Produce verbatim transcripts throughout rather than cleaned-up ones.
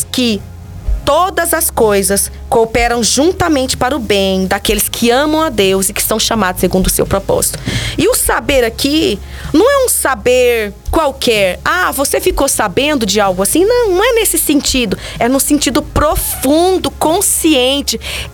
que todas as coisas cooperam juntamente para o bem daqueles que amam a Deus e que são chamados segundo o seu propósito. E o saber aqui não é um saber qualquer. Ah, você ficou sabendo de algo assim? Não, não é nesse sentido. É no sentido profundo, consciente.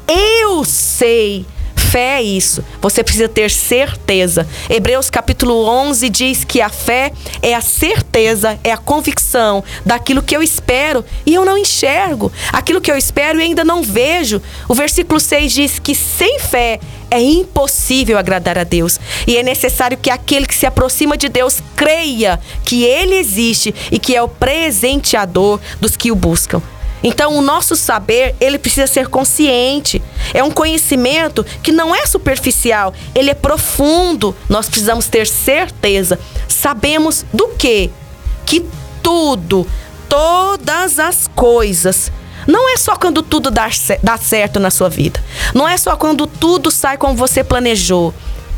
Eu sei. Fé é isso. Você precisa ter certeza. Hebreus capítulo onze diz que a fé é a certeza, é a convicção daquilo que eu espero e eu não enxergo. Aquilo que eu espero e ainda não vejo. O versículo seis diz que sem fé é impossível agradar a Deus. E é necessário que aquele que se aproxima de Deus creia que Ele existe e que é o presenteador dos que o buscam. Então, o nosso saber, ele precisa ser consciente. É um conhecimento que não é superficial, ele é profundo. Nós precisamos ter certeza. Sabemos do quê? Que tudo, todas as coisas, não é só quando tudo dá, dá certo na sua vida. Não é só quando tudo sai como você planejou.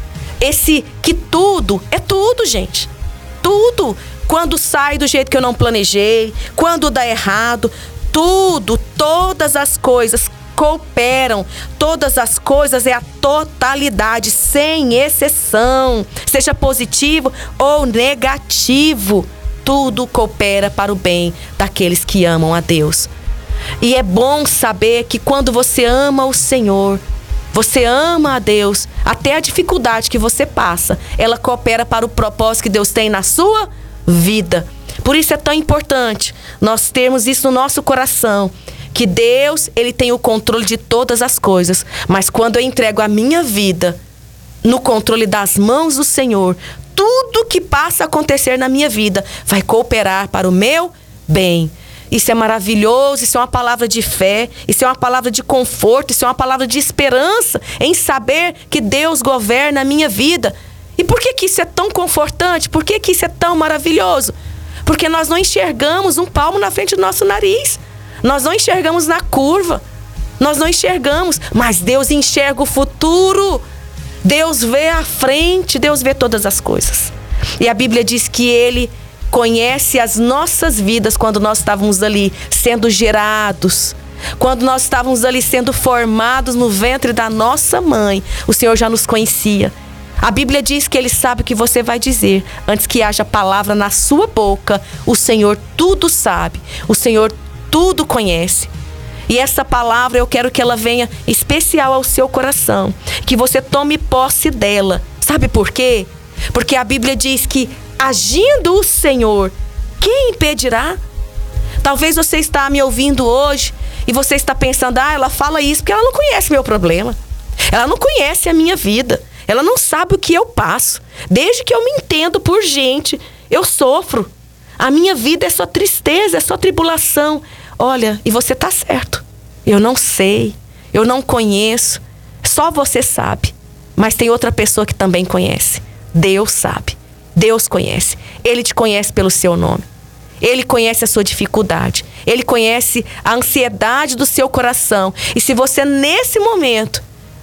Esse que tudo, é tudo, gente. Tudo. Quando sai do jeito que eu não planejei, quando dá errado, tudo, todas as coisas cooperam. Todas as coisas é a totalidade, sem exceção. Seja positivo ou negativo. Tudo coopera para o bem daqueles que amam a Deus. E é bom saber que quando você ama o Senhor, você ama a Deus, até a dificuldade que você passa, ela coopera para o propósito que Deus tem na sua vida. Por isso é tão importante nós termos isso no nosso coração, que Deus, Ele tem o controle de todas as coisas, mas quando eu entrego a minha vida no controle das mãos do Senhor, tudo que passa a acontecer na minha vida vai cooperar para o meu bem. Isso é maravilhoso, isso é uma palavra de fé, isso é uma palavra de conforto, isso é uma palavra de esperança em saber que Deus governa a minha vida. E por que que isso é tão confortante? Por que que isso é tão maravilhoso? Porque nós não enxergamos um palmo na frente do nosso nariz. Nós não enxergamos na curva. Nós não enxergamos, mas Deus enxerga o futuro. Deus vê a frente, Deus vê todas as coisas. E a Bíblia diz que Ele conhece as nossas vidas quando nós estávamos ali sendo gerados. Quando nós estávamos ali sendo formados no ventre da nossa mãe, o Senhor já nos conhecia. A Bíblia diz que Ele sabe o que você vai dizer. Antes que haja palavra na sua boca, o Senhor tudo sabe. O Senhor tudo conhece. E essa palavra eu quero que ela venha especial ao seu coração. Que você tome posse dela. Sabe por quê? Porque a Bíblia diz que agindo o Senhor, quem impedirá? Talvez você está me ouvindo hoje e você está pensando, ah, ela fala isso porque ela não conhece meu problema. Ela não conhece a minha vida. Ela não sabe o que eu passo. Desde que eu me entendo por gente, eu sofro. A minha vida é só tristeza, é só tribulação. Olha, e você está certo. Eu não sei, eu não conheço. Só você sabe. Mas tem outra pessoa que também conhece. Deus sabe. Deus conhece. Ele te conhece pelo seu nome. Ele conhece a sua dificuldade. Ele conhece a ansiedade do seu coração. E se você, nesse momento,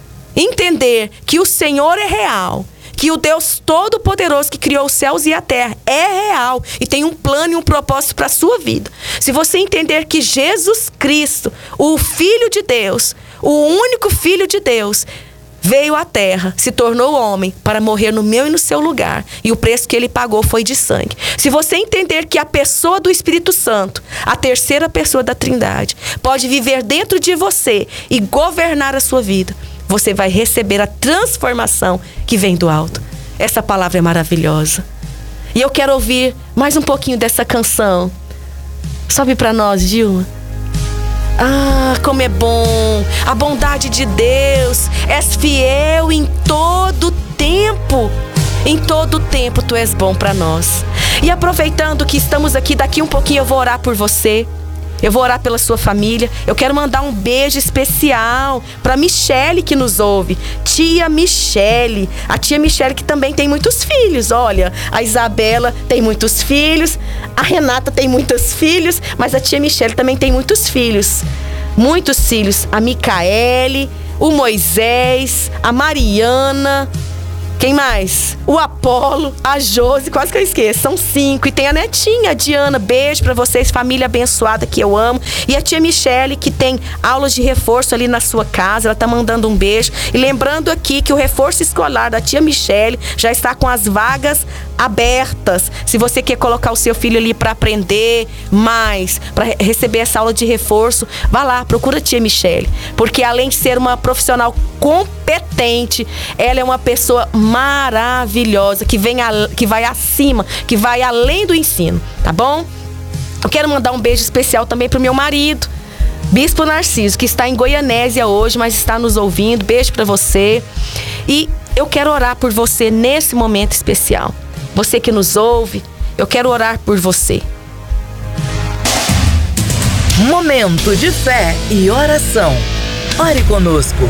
entender que o Senhor é real, que o Deus Todo-Poderoso que criou os céus e a terra é real e tem um plano e um propósito para a sua vida. Se você entender que Jesus Cristo, o Filho de Deus, o único Filho de Deus, veio à terra, se tornou homem para morrer no meu e no seu lugar. E o preço que Ele pagou foi de sangue. Se você entender que a pessoa do Espírito Santo, a terceira pessoa da Trindade, pode viver dentro de você e governar a sua vida, você vai receber a transformação que vem do alto. Essa palavra é maravilhosa. E eu quero ouvir mais um pouquinho dessa canção. Sobe para nós, Dilma. Ah, como é bom. A bondade de Deus. És fiel em todo tempo. Em todo tempo tu és bom para nós. E aproveitando que estamos aqui, daqui um pouquinho eu vou orar por você. Eu vou orar pela sua família. Eu quero mandar um beijo especial para Michele que nos ouve. Tia Michele. A tia Michele que também tem muitos filhos. Olha, a Isabela tem muitos filhos. A Renata tem muitos filhos. Mas a tia Michele também tem muitos filhos. Muitos filhos. A Micaele, o Moisés, a Mariana. Quem mais? O Apolo, a Josi, quase que eu esqueço. São cinco. E tem a netinha, a Diana. Beijo pra vocês, família abençoada que eu amo. E a tia Michele, que tem aulas de reforço ali na sua casa. Ela tá mandando um beijo. E lembrando aqui que o reforço escolar da tia Michele já está com as vagas abertas. Se você quer colocar o seu filho ali para aprender mais, para receber essa aula de reforço, vá lá, procura a tia Michele. Porque além de ser uma profissional competente, ela é uma pessoa maravilhosa, que, vem a, que vai acima, que vai além do ensino, tá bom? Eu quero mandar um beijo especial também pro meu marido, Bispo Narciso, que está em Goianésia hoje, mas está nos ouvindo. Beijo para você. E eu quero orar por você nesse momento especial. Você que nos ouve, eu quero orar por você. Momento de fé e oração. Ore conosco.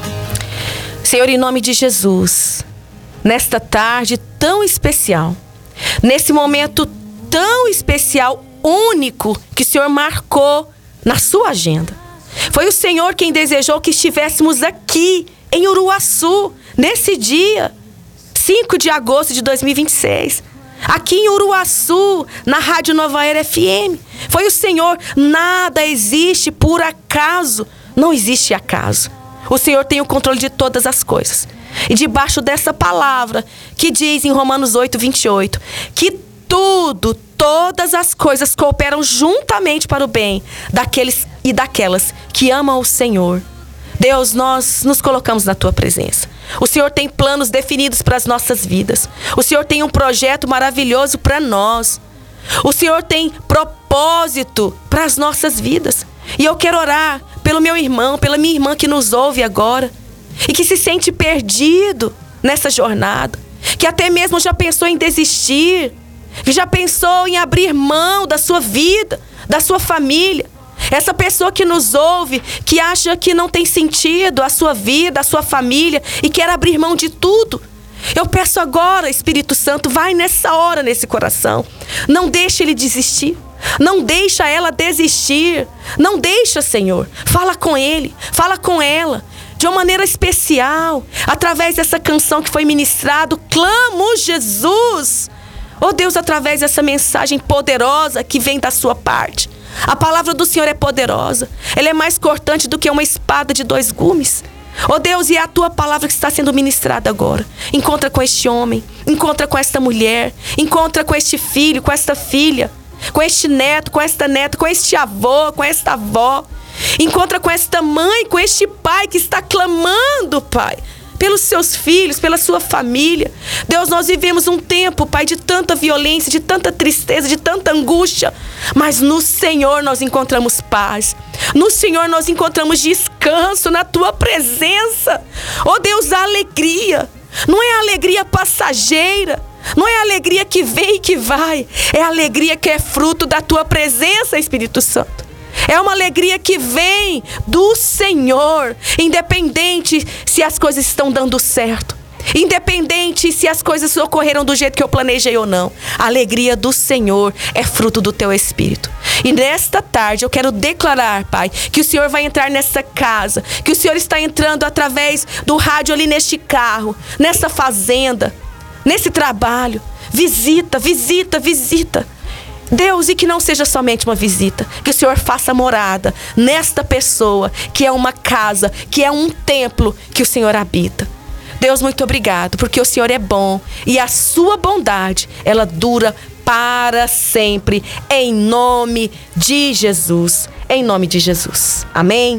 Senhor, em nome de Jesus, nesta tarde tão especial, nesse momento tão especial, único, que o Senhor marcou na sua agenda. Foi o Senhor quem desejou que estivéssemos aqui em Uruaçu, nesse dia, cinco de agosto de dois mil e vinte e seis. Aqui em Uruaçu, na Rádio Nova Era F M. Foi o Senhor. Nada existe por acaso. Não existe acaso. O Senhor tem o controle de todas as coisas. E debaixo dessa palavra, que diz em Romanos oito, vinte e oito, que tudo, todas as coisas cooperam juntamente para o bem daqueles e daquelas que amam o Senhor. Deus, nós nos colocamos na Tua presença. O Senhor tem planos definidos para as nossas vidas. O Senhor tem um projeto maravilhoso para nós. O Senhor tem propósito para as nossas vidas. E eu quero orar pelo meu irmão, pela minha irmã que nos ouve agora e que se sente perdido nessa jornada, que até mesmo já pensou em desistir, que já pensou em abrir mão da sua vida, da sua família. Essa pessoa que nos ouve, que acha que não tem sentido a sua vida, a sua família e quer abrir mão de tudo. Eu peço agora, Espírito Santo, vai nessa hora nesse coração. Não deixe ele desistir. Não deixa ela desistir. Não deixa, Senhor. Fala com ele, fala com ela. De uma maneira especial, através dessa canção que foi ministrado, clamo Jesus. Oh Deus, através dessa mensagem poderosa que vem da sua parte. A palavra do Senhor é poderosa. Ela é mais cortante do que uma espada de dois gumes. Oh Deus, e é a tua palavra que está sendo ministrada agora. Encontra com este homem, encontra com esta mulher, encontra com este filho, com esta filha, com este neto, com esta neta, com este avô, com esta avó. Encontra com esta mãe, com este pai que está clamando, Pai, pelos seus filhos, pela sua família. Deus, nós vivemos um tempo, Pai, de tanta violência, de tanta tristeza, de tanta angústia. Mas no Senhor nós encontramos paz. No Senhor nós encontramos descanso na Tua presença. Oh Deus, a alegria não é a alegria passageira. Não é a alegria que vem e que vai. É a alegria que é fruto da Tua presença, Espírito Santo. É uma alegria que vem do Senhor, independente se as coisas estão dando certo, independente se as coisas ocorreram do jeito que eu planejei ou não. A alegria do Senhor é fruto do Teu Espírito. E nesta tarde eu quero declarar, Pai, que o Senhor vai entrar nessa casa, que o Senhor está entrando através do rádio ali neste carro, nessa fazenda, nesse trabalho. Visita, visita, visita. Deus, e que não seja somente uma visita, que o Senhor faça morada nesta pessoa, que é uma casa, que é um templo que o Senhor habita. Deus, muito obrigado, porque o Senhor é bom e a sua bondade, ela dura para sempre, em nome de Jesus, em nome de Jesus, amém?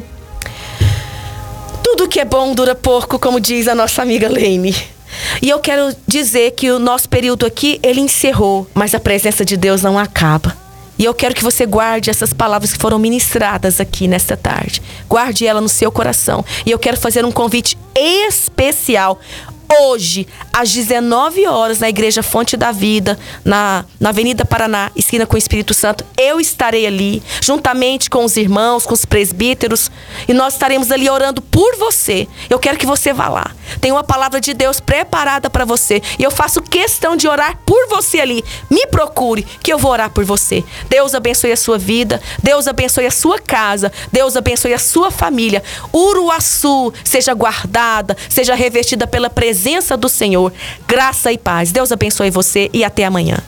Tudo que é bom dura pouco, como diz a nossa amiga Leine. E eu quero dizer que o nosso período aqui, ele encerrou, mas a presença de Deus não acaba. E eu quero que você guarde essas palavras que foram ministradas aqui nesta tarde. Guarde ela no seu coração. E eu quero fazer um convite especial. Hoje, às dezenove horas, na Igreja Fonte da Vida, na, na Avenida Paraná, esquina com o Espírito Santo, eu estarei ali, juntamente com os irmãos, com os presbíteros, e nós estaremos ali orando por você. Eu quero que você vá lá. tem uma palavra de Deus preparada para você. E eu faço questão de orar por você ali. Me procure, que eu vou orar por você. Deus abençoe a sua vida. Deus abençoe a sua casa. Deus abençoe a sua família. Uruaçu seja guardada, seja revestida pela presença do Senhor. Graça e paz. Deus abençoe você e até amanhã.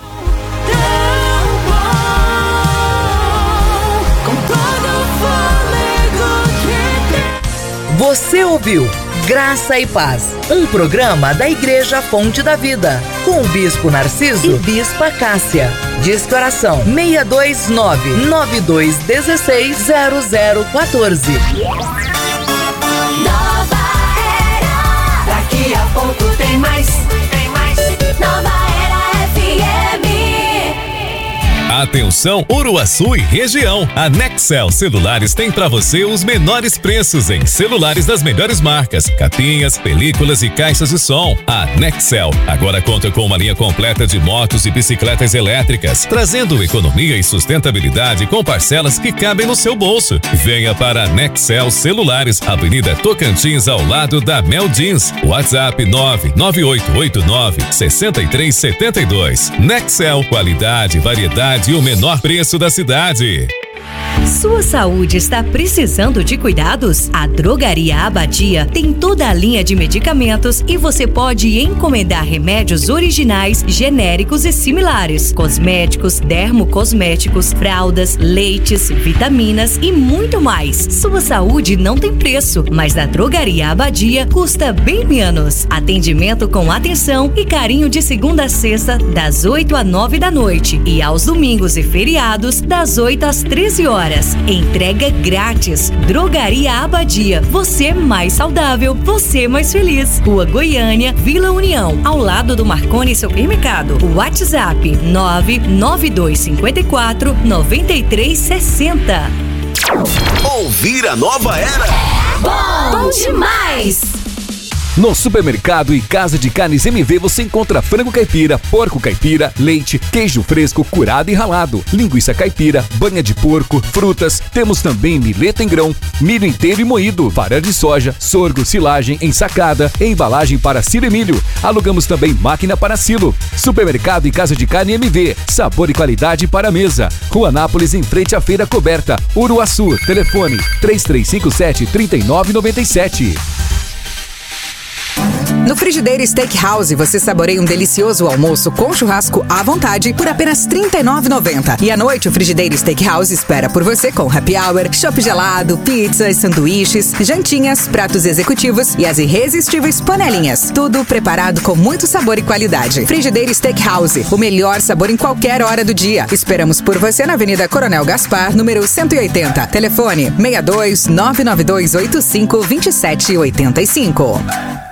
Você ouviu Graça e Paz, um programa da Igreja Fonte da Vida, com o Bispo Narciso e Bispa Cássia. Disque oração seis dois nove, nove dois um seis, zero zero um quatro. Nova Era, daqui a pouco tem mais, tem mais. Nova Era F M. Atenção Uruaçu e região. A Nexel Celulares tem para você os menores preços em celulares das melhores marcas, capinhas, películas e caixas de som. A Nexel agora conta com uma linha completa de motos e bicicletas elétricas, trazendo economia e sustentabilidade com parcelas que cabem no seu bolso. Venha para a Nexel Celulares, Avenida Tocantins, ao lado da Mel Jeans. WhatsApp nove nove oito oito nove, seis três sete dois. Nexel, qualidade, variedade e o menor preço da cidade. Sua saúde está precisando de cuidados? A Drogaria Abadia tem toda a linha de medicamentos e você pode encomendar remédios originais, genéricos e similares, cosméticos, dermocosméticos, fraldas, leites, vitaminas e muito mais. Sua saúde não tem preço, mas na Drogaria Abadia custa bem menos. Atendimento com atenção e carinho de segunda a sexta, das oito às nove da noite e aos domingos e feriados, das oito às treze horas. Entrega grátis. Drogaria Abadia. Você mais saudável, você mais feliz. Rua Goiânia, Vila União, ao lado do Marconi Supermercado. WhatsApp nove nove dois cinco quatro, nove três seis zero. Ouvir a Nova Era. Bom, bom demais! No Supermercado e Casa de Carnes M V você encontra frango caipira, porco caipira, leite, queijo fresco, curado e ralado, linguiça caipira, banha de porco, frutas. Temos também mileta em grão, milho inteiro e moído, farelo de soja, sorgo, silagem, ensacada, embalagem para silo e milho. Alugamos também máquina para silo. Supermercado e Casa de Carne M V, sabor e qualidade para a mesa. Rua Anápolis, em frente à Feira Coberta, Uruaçu. Telefone três três cinco sete, três nove nove sete. No Frigideira Steakhouse você saboreia um delicioso almoço com churrasco à vontade por apenas trinta e nove reais e noventa centavos. E à noite o Frigideira Steakhouse espera por você com happy hour, chopp gelado, pizzas, sanduíches, jantinhas, pratos executivos e as irresistíveis panelinhas. Tudo preparado com muito sabor e qualidade. Frigideira Steakhouse, o melhor sabor em qualquer hora do dia. Esperamos por você na Avenida Coronel Gaspar, número cento e oitenta. Telefone seis dois nove nove dois oito cinco dois sete oito cinco.